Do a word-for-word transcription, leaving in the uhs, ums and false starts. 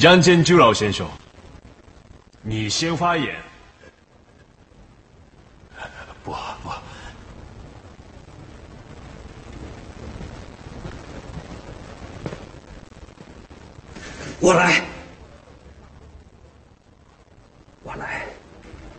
杨坚九老先生，你先发言。 不不， 我来。